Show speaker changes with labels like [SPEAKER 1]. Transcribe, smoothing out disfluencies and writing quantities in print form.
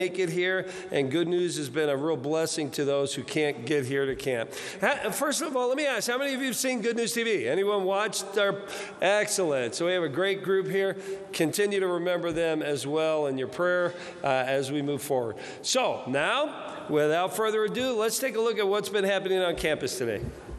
[SPEAKER 1] make it here, and Good News has been a real blessing to those who can't get here to camp. First of all, let me ask, how many of you have seen Good News TV? Anyone watched our? Excellent. So we have a great group here. Continue to remember them as well in your prayer as we move forward. So now, without further ado, let's take a look at what's been happening on campus today.